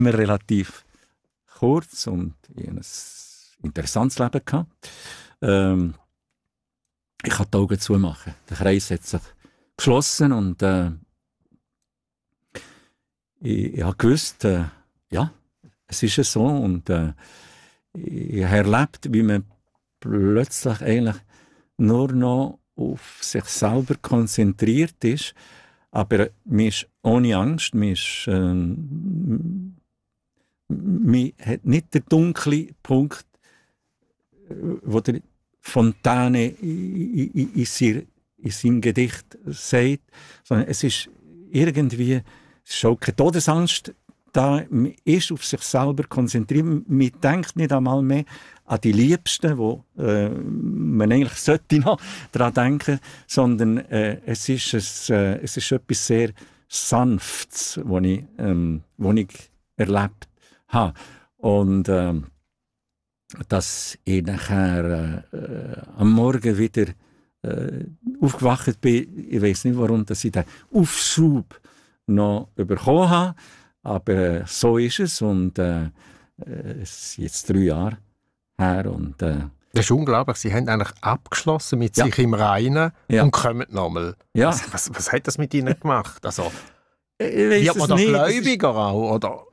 immer relativ kurz und ein interessantes Leben gehabt. Ich kann die Augen zumachen. Der Kreis hat sich geschlossen und ich habe gewusst, ja, es ist so und ich habe erlebt, wie man plötzlich eigentlich nur noch auf sich selber konzentriert ist, aber man ist ohne Angst, man hat nicht den dunklen Punkt, wo der Fontane in seinem Gedicht sagt, sondern es ist irgendwie, es ist auch keine Todesangst da, man ist auf sich selber konzentriert, man denkt nicht einmal mehr an die Liebsten, wo man eigentlich sollte noch daran denken, sondern es ist etwas sehr Sanftes, was ich erlebt habe. Und dass ich nachher am Morgen wieder aufgewacht bin, ich weiß nicht warum, dass ich den Aufschub noch bekommen habe, aber so ist es und es ist jetzt 3 Jahre her und das ist unglaublich, Sie haben eigentlich abgeschlossen mit sich im Reinen und kommen nochmal. Ja. Was hat das mit Ihnen gemacht? Also, wird man da gläubiger auch, oder?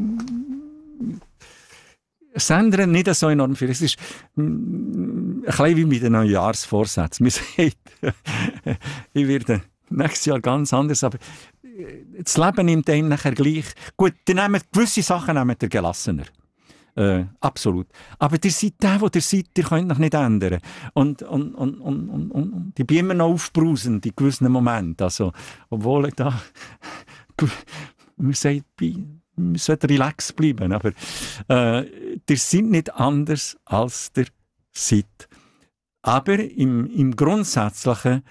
Es ändert nicht so enorm viel. Es ist ein bisschen wie mit den Neujahrsvorsätzen. Man sagt, ich werde nächstes Jahr ganz anders, aber das Leben nimmt einem nachher gleich. Gut, gewisse Sachen nehmt ihr gelassener. Absolut. Aber ihr seid der, wo ihr seid, ihr könnt noch nicht ändern. Und ich bin immer noch aufbrausend in gewissen Momenten. Also, obwohl ich da man sagt, man sollte relax bleiben, aber ihr seid nicht anders als ihr seid. Aber im Grundsätzlichen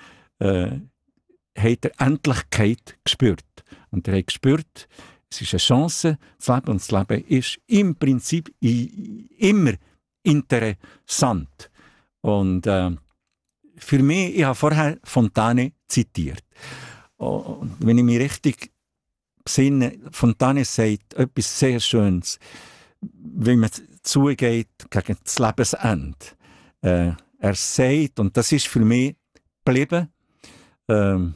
habt ihr Endlichkeit gespürt. Und ihr habt gespürt, es ist eine Chance, das Leben, und das Leben ist im Prinzip immer interessant. Und für mich, ich habe vorher Fontane zitiert. Und wenn ich mich richtig besinne, Fontane sagt etwas sehr Schönes, wenn man zugeht gegen das Lebensende. Er sagt, und das ist für mich geblieben, kann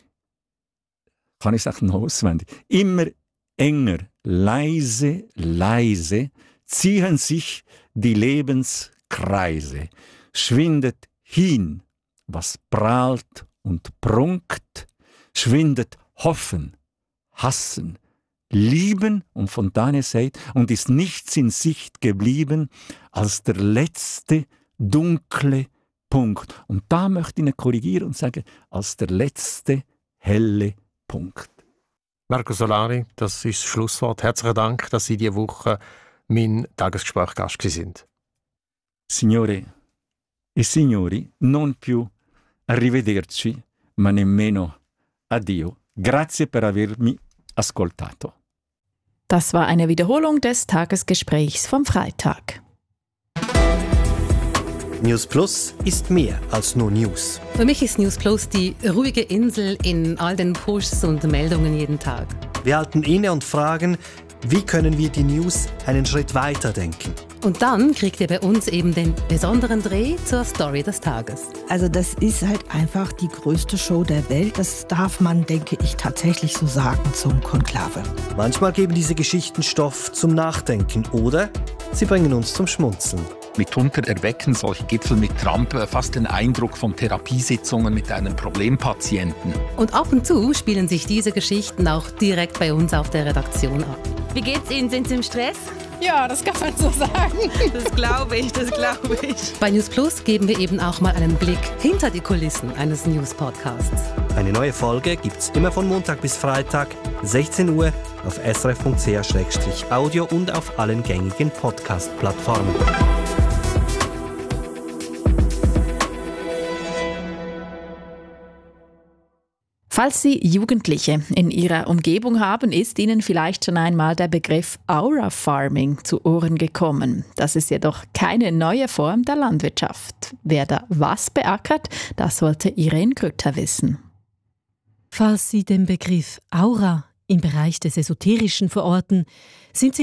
ich sagen auswendig, immer enger, leise, leise ziehen sich die Lebenskreise, schwindet hin, was prahlt und prunkt, schwindet Hoffen, Hassen, Lieben, und Fontane sagt, und ist nichts in Sicht geblieben als der letzte dunkle Punkt. Und da möchte ich ihn korrigieren und sagen, als der letzte helle Punkt. Marco Solari, das ist das Schlusswort. Herzlichen Dank, dass Sie diese Woche mein Tagesgespräch-Gast sind. Signore e signori, non più arrivederci, ma nemmeno addio. Grazie per avermi ascoltato. Das war eine Wiederholung des Tagesgesprächs vom Freitag. News Plus ist mehr als nur News. Für mich ist News Plus die ruhige Insel in all den Pushs und Meldungen jeden Tag. Wir halten inne und fragen, wie können wir die News einen Schritt weiter denken? Und dann kriegt ihr bei uns eben den besonderen Dreh zur Story des Tages. Also das ist halt einfach die größte Show der Welt. Das darf man, denke ich, tatsächlich so sagen zum Konklave. Manchmal geben diese Geschichten Stoff zum Nachdenken oder sie bringen uns zum Schmunzeln. Mitunter erwecken solche Gipfel mit Trump fast den Eindruck von Therapiesitzungen mit einem Problempatienten. Und ab und zu spielen sich diese Geschichten auch direkt bei uns auf der Redaktion ab. Wie geht's Ihnen? Sind Sie im Stress? Ja, das kann man so sagen. Das glaube ich. Bei News Plus geben wir eben auch mal einen Blick hinter die Kulissen eines News-Podcasts. Eine neue Folge gibt's immer von Montag bis Freitag, 16 Uhr, auf srf.ch/audio und auf allen gängigen Podcast-Plattformen. Falls Sie Jugendliche in Ihrer Umgebung haben, ist Ihnen vielleicht schon einmal der Begriff Aura Farming zu Ohren gekommen. Das ist jedoch keine neue Form der Landwirtschaft. Wer da was beackert, das sollte Irene Grütter wissen. Falls Sie den Begriff Aura Im Bereich des Esoterischen verorten, sind sie